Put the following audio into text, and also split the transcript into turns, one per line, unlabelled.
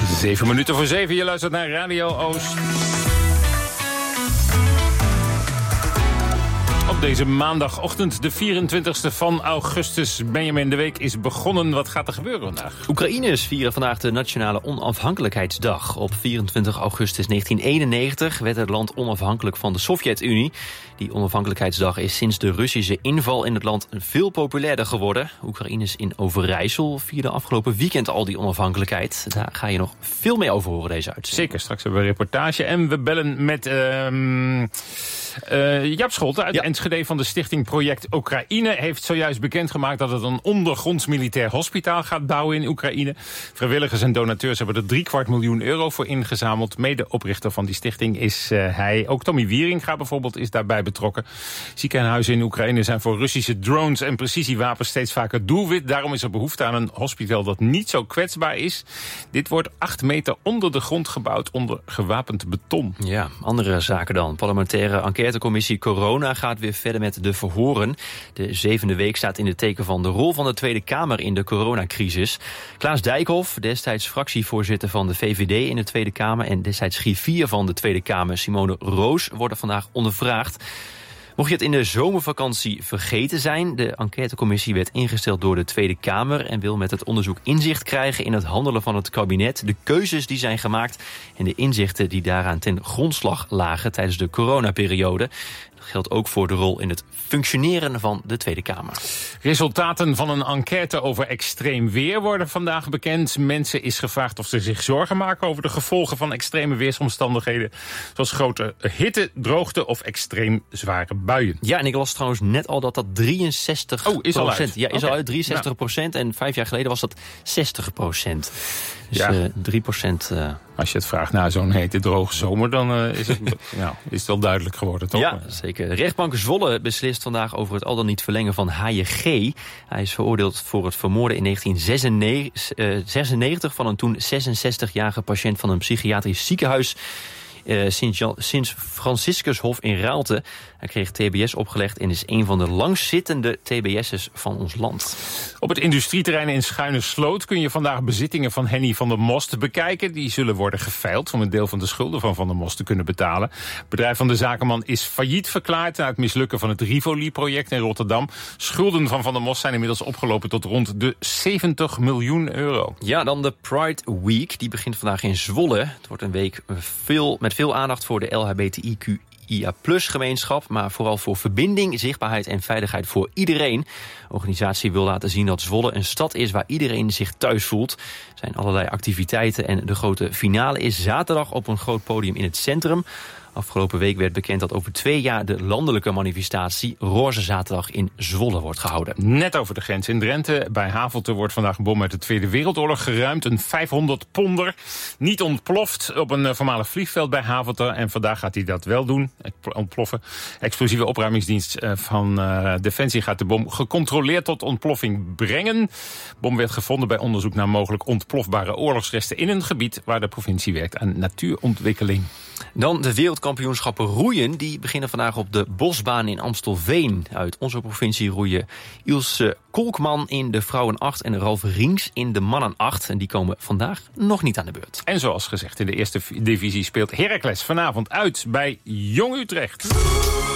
7 minuten voor 7, je luistert naar Radio Oost. Op deze maandagochtend, de 24e van augustus. Benjamin, de week is begonnen. Wat gaat er gebeuren vandaag?
Oekraïners vieren vandaag de Nationale Onafhankelijkheidsdag. Op 24 augustus 1991 werd het land onafhankelijk van de Sovjet-Unie. Die onafhankelijkheidsdag is sinds de Russische inval in het land veel populairder geworden. Oekraïners in Overijssel vierden afgelopen weekend al die onafhankelijkheid. Daar ga je nog veel meer over horen deze uitzending.
Zeker, straks hebben we een reportage. En we bellen met Jaap Scholte uit Enschede van de stichting Project Oekraïne. Heeft zojuist bekendgemaakt dat het een ondergronds militair hospitaal gaat bouwen in Oekraïne. Vrijwilligers en donateurs hebben er €250.000 voor ingezameld. Medeoprichter van die stichting is hij. Ook Tommy Wieringa bijvoorbeeld is daarbij betrokken. Ziekenhuizen in Oekraïne zijn voor Russische drones en precisiewapens steeds vaker doelwit. Daarom is er behoefte aan een hospitaal dat niet zo kwetsbaar is. Dit wordt 8 meter onder de grond gebouwd onder gewapend beton.
Ja, andere zaken dan. Parlementaire enquêtecommissie Corona gaat weer verder met de verhoren. De 7e week staat in het teken van de rol van de Tweede Kamer in de coronacrisis. Klaas Dijkhoff, destijds fractievoorzitter van de VVD in de Tweede Kamer en destijds griffier van de Tweede Kamer Simone Roos worden vandaag ondervraagd. Mocht je het in de zomervakantie vergeten zijn, de enquêtecommissie werd ingesteld door de Tweede Kamer en wil met het onderzoek inzicht krijgen in het handelen van het kabinet, de keuzes die zijn gemaakt en de inzichten die daaraan ten grondslag lagen tijdens de coronaperiode. Dat geldt ook voor de rol in het functioneren van de Tweede Kamer.
Resultaten van een enquête over extreem weer worden vandaag bekend. Mensen is gevraagd of ze zich zorgen maken over de gevolgen van extreme weersomstandigheden. Zoals grote hitte, droogte of extreem zware buien.
Ja, en ik las trouwens net al dat 63%...
Oh, is al uit?
Ja, is al uit, 63%. En 5 jaar geleden was dat 60%. Dus
ja.
3%...
Als je het vraagt na zo'n hete, droge zomer, dan is het wel duidelijk geworden, toch?
Ja, zeker. De rechtbank Zwolle beslist vandaag over het al dan niet verlengen van H.J.G. Hij is veroordeeld voor het vermoorden in 1996 van een toen 66-jarige patiënt van een psychiatrisch ziekenhuis. Sint Franciscushof in Raalte. Hij kreeg TBS opgelegd en is een van de langstzittende TBS'ers van ons land.
Op het industrieterrein in Schuine-Sloot kun je vandaag bezittingen van Henny van der Most bekijken. Die zullen worden geveild om een deel van de schulden van Van der Most te kunnen betalen. Het bedrijf van de zakenman is failliet verklaard na het mislukken van het Rivoli-project in Rotterdam. Schulden van der Most zijn inmiddels opgelopen tot rond de €70 miljoen.
Ja, dan de Pride Week. Die begint vandaag in Zwolle. Het wordt een week met veel aandacht voor de LHBTIQIA+-gemeenschap... maar vooral voor verbinding, zichtbaarheid en veiligheid voor iedereen. De organisatie wil laten zien dat Zwolle een stad is waar iedereen zich thuis voelt. Er zijn allerlei activiteiten en de grote finale is zaterdag op een groot podium in het centrum. Afgelopen week werd bekend dat over 2 jaar de landelijke manifestatie Roze Zaterdag in Zwolle wordt gehouden.
Net over de grens in Drenthe. Bij Havelte wordt vandaag een bom uit de Tweede Wereldoorlog geruimd. Een 500-ponder. Niet ontploft op een voormalig vliegveld bij Havelte. En vandaag gaat hij dat wel doen. Ontploffen. Explosieve opruimingsdienst van Defensie gaat de bom gecontroleerd tot ontploffing brengen. De bom werd gevonden bij onderzoek naar mogelijk ontplofbare oorlogsresten in een gebied waar de provincie werkt aan natuurontwikkeling.
Dan de wereldkampioenschappen roeien. Die beginnen vandaag op de Bosbaan in Amstelveen. Uit onze provincie roeien Ilse Kolkman in de vrouwen 8 en Ralf Rings in de mannen 8. En die komen vandaag nog niet aan de beurt.
En zoals gezegd in de eerste divisie speelt Heracles vanavond uit bij Jong Utrecht.